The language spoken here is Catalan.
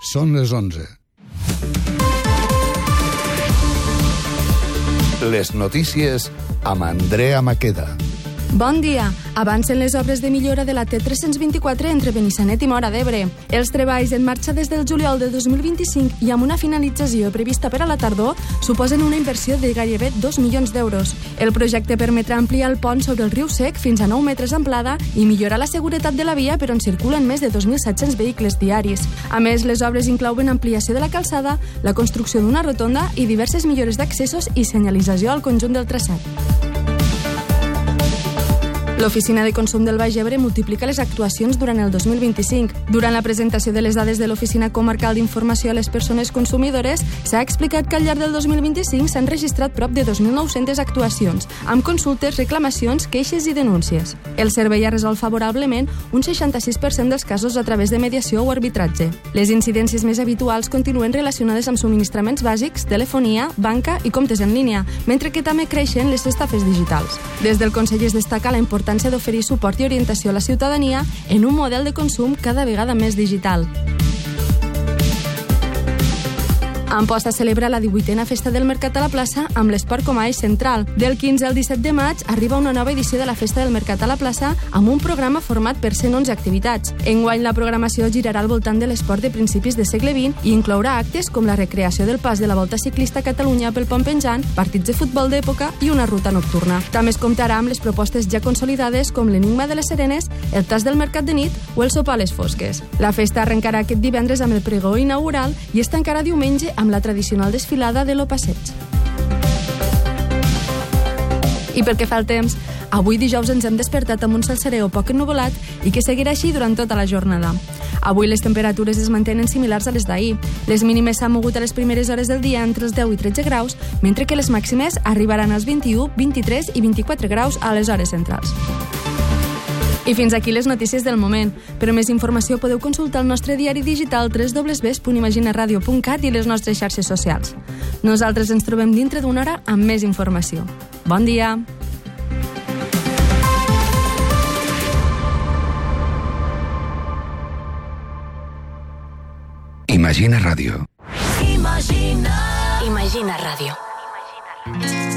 Són les 11. Les notícies amb Andrea Maqueda. Bon dia. Avancen les obres de millora de la T324 entre Benissanet i Móra d'Ebre. Els treballs en marxa des del juliol de 2025 i amb una finalització prevista per a la tardor suposen una inversió de gairebé 2 milions d'euros. El projecte permetrà ampliar el pont sobre el riu Sec fins a 9 metres d'amplada i millorar la seguretat de la via per on circulen més de 2.700 vehicles diaris. A més, les obres inclouen ampliació de la calçada, la construcció d'una rotonda i diverses millores d'accessos i senyalització al conjunt del traçat. L'Oficina de Consum del Baix Ebre multiplica les actuacions durant el 2025. Durant la presentació de les dades de l'Oficina Comarcal d'Informació a les Persones Consumidores, s'ha explicat que al llarg del 2025 s'han registrat prop de 2.900 actuacions, amb consultes, reclamacions, queixes i denúncies. El servei ha resolt favorablement un 66% dels casos a través de mediació o arbitratge. Les incidències més habituals continuen relacionades amb subministraments bàsics, telefonia, banca i comptes en línia, mentre que també creixen les estafes digitals. Des del Consell es destaca la importància d'oferir suport i orientació a la ciutadania en un model de consum cada vegada més digital. Amposta celebra la 18a Festa del Mercat a la Plaça amb l'esport com a eix central. Del 15 al 17 de maig arriba una nova edició de la Festa del Mercat a la Plaça amb un programa format per 111 activitats. Enguany la programació girarà al voltant de l'esport de principis de segle XX i inclourà actes com la recreació del pas de la Volta Ciclista a Catalunya pel Pont Penjant, partits de futbol d'època i una ruta nocturna. També es comptarà amb les propostes ja consolidades com l'Enigma de les Serenes, el tas del Mercat de nit o el sopar a les fosques. La festa arrencarà aquest divendres amb el pregó inaugural i es tancarà diumenge amb la tradicional desfilada de lo passeig. I pel que fa al temps, avui dijous ens hem despertat amb un cel serè o poc ennuvolat i que seguirà així durant tota la jornada. Avui les temperatures es mantenen similars a les d'ahir. Les mínimes s'han mogut a les primeres hores del dia entre els 10 i 13 graus, mentre que les màximes arribaran als 21, 23 i 24 graus a les hores centrals. I fins aquí les notícies del moment. Per més informació podeu consultar el nostre diari digital www.imaginaradio.cat i les nostres xarxes socials. Nosaltres ens trobem dintre d'una hora amb més informació. Bon dia! Imagina Ràdio. Imagina Ràdio.